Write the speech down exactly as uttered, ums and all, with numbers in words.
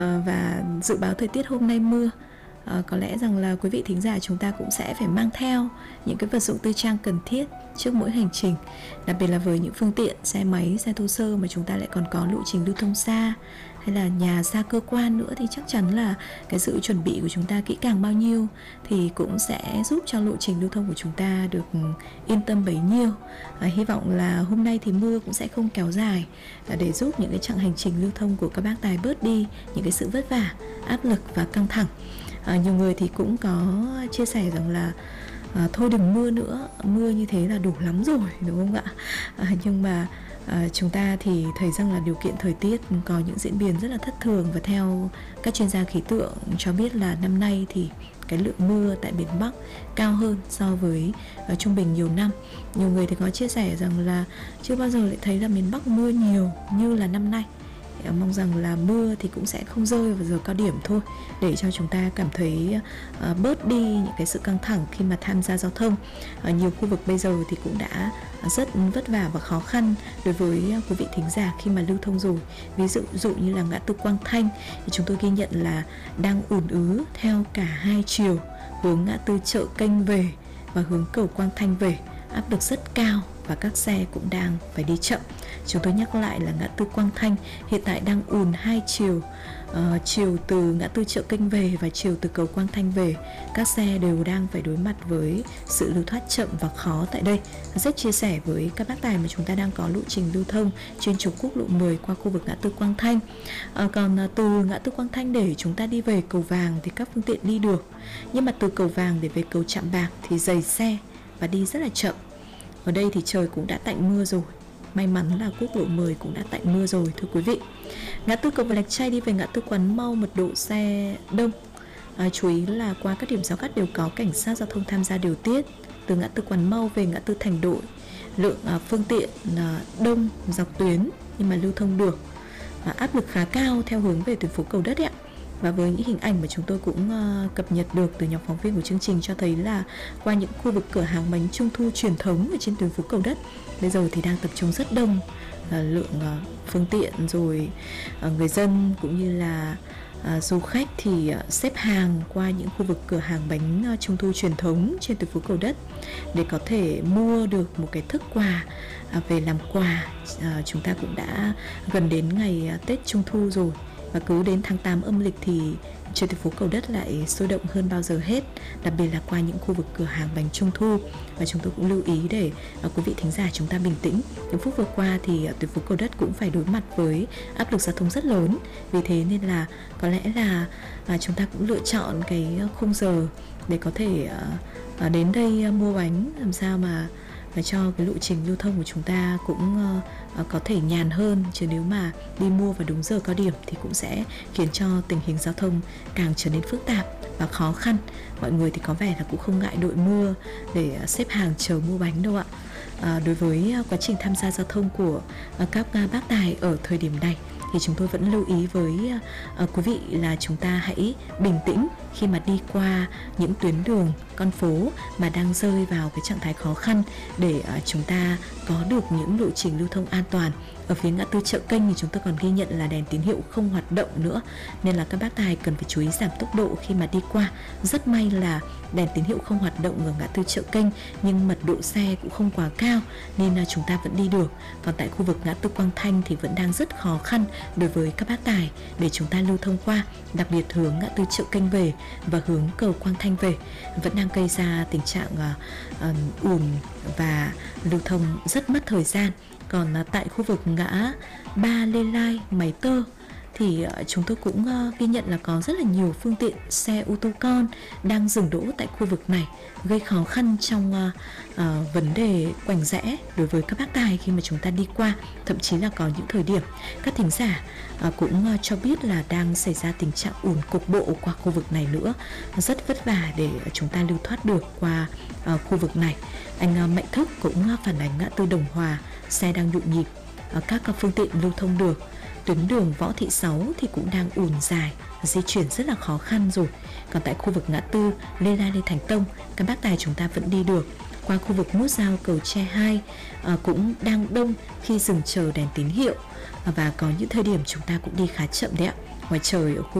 Ờ, và dự báo thời tiết hôm nay mưa. Ờ, có lẽ rằng là quý vị thính giả chúng ta cũng sẽ phải mang theo những cái vật dụng tư trang cần thiết trước mỗi hành trình, đặc biệt là với những phương tiện xe máy, xe thô sơ mà chúng ta lại còn có lộ trình lưu thông xa, hay là nhà xa cơ quan nữa, thì chắc chắn là cái sự chuẩn bị của chúng ta kỹ càng bao nhiêu thì cũng sẽ giúp cho lộ trình lưu thông của chúng ta được yên tâm bấy nhiêu. À, hy vọng là hôm nay thì mưa cũng sẽ không kéo dài, à, để giúp những cái chặng hành trình lưu thông của các bác tài bớt đi những cái sự vất vả, áp lực và căng thẳng. À, nhiều người thì cũng có chia sẻ rằng là à, thôi đừng mưa nữa, mưa như thế là đủ lắm rồi, đúng không ạ? À, nhưng mà à, chúng ta thì thấy rằng là điều kiện thời tiết có những diễn biến rất là thất thường, và theo các chuyên gia khí tượng cho biết là năm nay thì cái lượng mưa tại miền Bắc cao hơn so với uh, trung bình nhiều năm. Nhiều người thì có chia sẻ rằng là chưa bao giờ lại thấy là miền Bắc mưa nhiều như là năm nay. Mong rằng là mưa thì cũng sẽ không rơi vào giờ cao điểm thôi, để cho chúng ta cảm thấy uh, bớt đi những cái sự căng thẳng khi mà tham gia giao thông. uh, Nhiều khu vực bây giờ thì cũng đã rất vất vả và khó khăn đối với quý vị thính giả khi mà lưu thông rồi. Ví dụ, dụ như là ngã tư Quang Thanh thì chúng tôi ghi nhận là đang ùn ứ theo cả hai chiều, hướng ngã tư Chợ Kênh về và hướng cầu Quang Thanh về, áp lực rất cao và các xe cũng đang phải đi chậm. Chúng tôi nhắc lại là ngã tư Quang Thanh hiện tại đang ùn hai chiều, uh, chiều từ ngã tư Chợ Kênh về và chiều từ cầu Quang Thanh về. Các xe đều đang phải đối mặt với sự lưu thoát chậm và khó tại đây. Rất chia sẻ với các bác tài mà chúng ta đang có lộ trình lưu thông trên trục quốc lộ mười qua khu vực ngã tư Quang Thanh. Uh, còn uh, từ ngã tư Quang Thanh để chúng ta đi về cầu Vàng thì các phương tiện đi được, nhưng mà từ cầu Vàng để về cầu Trạm Bạc thì dày xe và đi rất là chậm. Ở đây thì trời cũng đã tạnh mưa rồi. May mắn là quốc lộ mười cũng đã tạnh mưa rồi thưa quý vị. Ngã tư cầu Lạch Tray đi về ngã tư Quán Mau mật độ xe đông. À, chú ý là qua các điểm giao cắt đều có cảnh sát giao thông tham gia điều tiết. Từ ngã tư Quán Mau về ngã tư Thành Đội, lượng à, phương tiện à, đông dọc tuyến nhưng mà lưu thông được. À, áp lực khá cao theo hướng về tuyến phố Cầu Đất ấy ạ. Và với những hình ảnh mà chúng tôi cũng uh, cập nhật được từ nhóm phóng viên của chương trình cho thấy là qua những khu vực cửa hàng bánh trung thu truyền thống ở trên tuyến phố Cầu Đất bây giờ thì đang tập trung rất đông uh, lượng uh, phương tiện, rồi uh, người dân cũng như là uh, du khách thì uh, xếp hàng qua những khu vực cửa hàng bánh uh, trung thu truyền thống trên tuyến phố Cầu Đất để có thể mua được một cái thức quà uh, về làm quà. Uh, chúng ta cũng đã gần đến ngày uh, Tết Trung thu rồi, và cứ đến tháng tám âm lịch thì trên tuyến phố Cầu Đất lại sôi động hơn bao giờ hết, đặc biệt là qua những khu vực cửa hàng bánh trung thu. Và chúng tôi cũng lưu ý để uh, quý vị thính giả chúng ta bình tĩnh. Những phút vừa qua thì uh, tuyến phố Cầu Đất cũng phải đối mặt với áp lực giao thông rất lớn, vì thế nên là có lẽ là uh, chúng ta cũng lựa chọn cái khung giờ để có thể uh, uh, đến đây uh, mua bánh làm sao mà và cho cái lộ trình lưu thông của chúng ta cũng uh, có thể nhàn hơn, chứ nếu mà đi mua vào đúng giờ cao điểm thì cũng sẽ khiến cho tình hình giao thông càng trở nên phức tạp và khó khăn. Mọi người thì có vẻ là cũng không ngại đội mưa để uh, xếp hàng chờ mua bánh đâu ạ. Uh, đối với uh, quá trình tham gia giao thông của uh, các uh, bác tài ở thời điểm này thì chúng tôi vẫn lưu ý với uh, quý vị là chúng ta hãy bình tĩnh khi mà đi qua những tuyến đường, con phố mà đang rơi vào cái trạng thái khó khăn, để uh, chúng ta có được những lộ trình lưu thông an toàn. Ở phía ngã tư Chợ Kênh thì chúng tôi còn ghi nhận là đèn tín hiệu không hoạt động nữa, nên là các bác tài cần phải chú ý giảm tốc độ khi mà đi qua. Rất may là đèn tín hiệu không hoạt động ở ngã tư Chợ Kênh, nhưng mật độ xe cũng không quá cao nên là chúng ta vẫn đi được. Còn tại khu vực ngã tư Quang Thanh thì vẫn đang rất khó khăn đối với các bác tài để chúng ta lưu thông qua, đặc biệt hướng ngã tư Chợ Kênh về và hướng cầu Quang Thanh về vẫn đang gây ra tình trạng uh, uh, ùn và lưu thông rất mất thời gian. Còn uh, tại khu vực ngã ba Lê Lai, Máy Tơ thì uh, chúng tôi cũng uh, ghi nhận là có rất là nhiều phương tiện xe ô tô con đang dừng đỗ tại khu vực này, gây khó khăn trong uh, uh, vấn đề quành rẽ đối với các bác tài khi mà chúng ta đi qua. Thậm chí là có những thời điểm các thính giả uh, cũng uh, cho biết là đang xảy ra tình trạng ùn cục bộ qua khu vực này nữa, rất vất vả để chúng ta lưu thoát được qua uh, khu vực này. Anh uh, Mạnh Thức cũng uh, phản ánh ngã tư Đồng Hòa xe đang nhộn nhịp, uh, các uh, phương tiện lưu thông được. Tuyến đường Võ Thị Sáu thì cũng đang ùn dài, di chuyển rất là khó khăn rồi. Còn tại khu vực ngã tư Lê Lai Lê Thánh Tông, các bác tài chúng ta vẫn đi được. Qua khu vực nút giao cầu Tre hai à, cũng đang đông khi dừng chờ đèn tín hiệu, à, và có những thời điểm chúng ta cũng đi khá chậm đấy ạ. ngoài trời ở khu